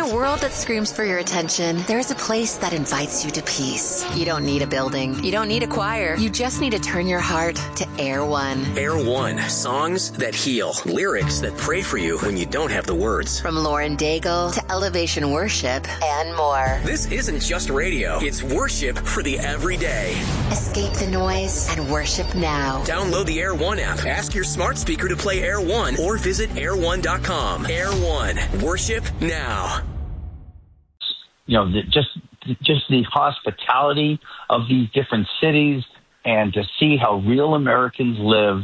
a world that screams for your attention, there's a place that invites you to peace. You don't need a building. You don't need a choir. You just need to turn your heart to Air One. Air One. Songs that heal. Lyrics that pray for you when you don't have the words. From Lauren Daigle to Elevation Worship and more. This isn't just radio. It's worship for the everyday. Escape the noise and worship now. Download the Air One app. Ask your smart speaker to play Air One or visit air1.com. Air One. Worship now. You know, just the hospitality of these different cities, and to see how real Americans live,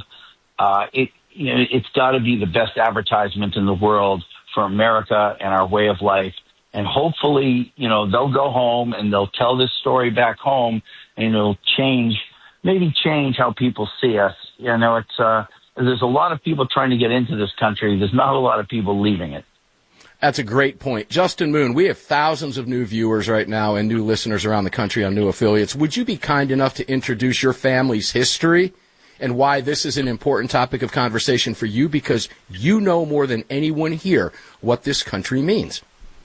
it's got to be the best advertisement in the world for America and our way of life. And hopefully, they'll go home and they'll tell this story back home, and it'll change how people see us. There's a lot of people trying to get into this country. There's not a lot of people leaving it. That's a great point. Justin Moon, we have thousands of new viewers right now and new listeners around the country on new affiliates. Would you be kind enough to introduce your family's history and why this is an important topic of conversation for you? Because you know more than anyone here what this country means.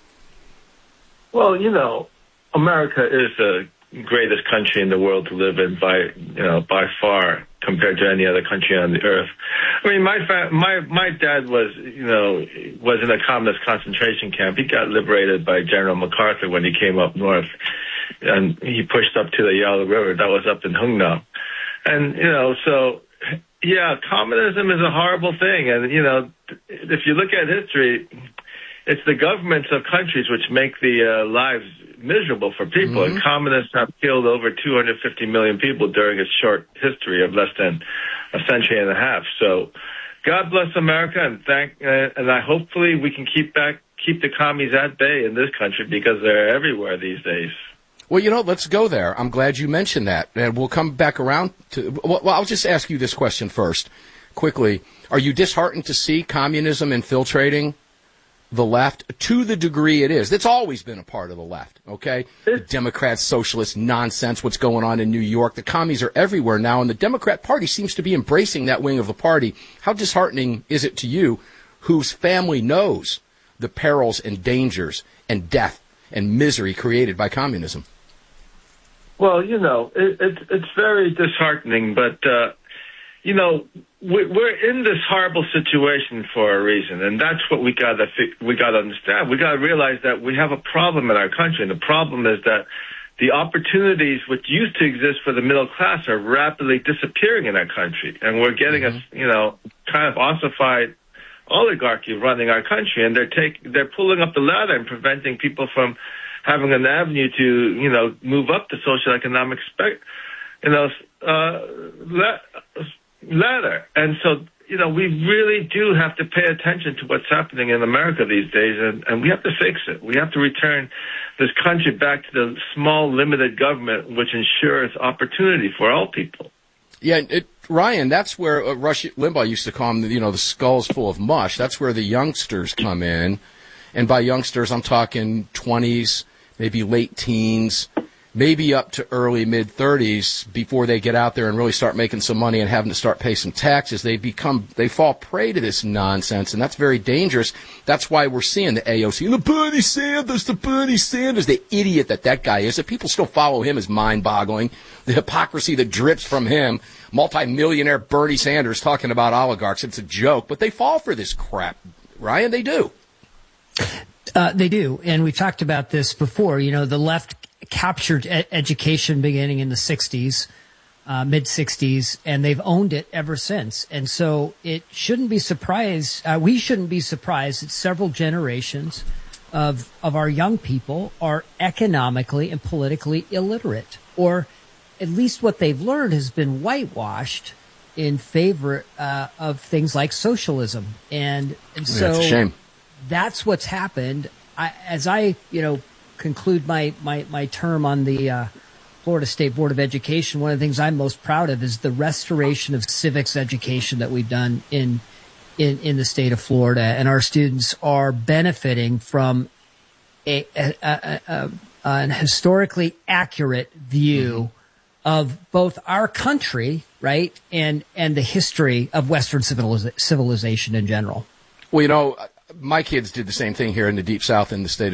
Well, America is the greatest country in the world to live in by far, compared to any other country on the earth. I mean, my dad was in a communist concentration camp. He got liberated by General MacArthur when he came up north, and he pushed up to the Yellow River. That was up in Hungnam. And, communism is a horrible thing. And, if you look at history, it's the governments of countries which make the lives miserable for people. Mm-hmm. And communists have killed over 250 million people during its short history of less than a century and a half. So God bless America, and hopefully we can keep the commies at bay in this country, because they're everywhere these days. Well, let's go there. I'm glad you mentioned that. And we'll come back around to, I'll just ask you this question first, quickly. Are you disheartened to see communism infiltrating the left to the degree it is? It's always been a part of the left, okay? The Democrats, socialist nonsense, what's going on in New York. The commies are everywhere now, and the Democrat Party seems to be embracing that wing of the party. How disheartening is it to you, whose family knows the perils and dangers and death and misery created by communism? Well, it's very disheartening, but, we're in this horrible situation for a reason, and that's what we got to understand. We got to realize that we have a problem in our country, and the problem is that the opportunities which used to exist for the middle class are rapidly disappearing in our country, and we're getting a kind of ossified oligarchy running our country, and they're pulling up the ladder and preventing people from having an avenue to move up the socioeconomic ladder. And so, we really do have to pay attention to what's happening in America these days, and we have to fix it. We have to return this country back to the small, limited government which ensures opportunity for all people. Yeah, Ryan, that's where Rush Limbaugh used to call them, the skulls full of mush. That's where the youngsters come in. And by youngsters, I'm talking 20s, maybe late teens, maybe up to early mid-30s before they get out there and really start making some money and having to start paying some taxes. They fall prey to this nonsense, and that's very dangerous. That's why we're seeing the AOC, the Bernie Sanders, the idiot that guy is. If people still follow him is mind-boggling. The hypocrisy that drips from him, multi-millionaire Bernie Sanders talking about oligarchs, it's a joke, but they fall for this crap. Ryan, they do. They do, and we talked about this before. The left captured education beginning in the 60s, mid-60s, and they've owned it ever since. And so it shouldn't be surprised. We shouldn't be surprised that several generations of our young people are economically and politically illiterate, or at least what they've learned has been whitewashed in favor of things like socialism. And so it's a shame. That's what's happened. As I conclude my term on the Florida State Board of Education, one of the things I'm most proud of is the restoration of civics education that we've done in the state of Florida, and our students are benefiting from an historically accurate view of both our country, right, and the history of Western civilization in general. Well, my kids did the same thing here in the Deep South in the state of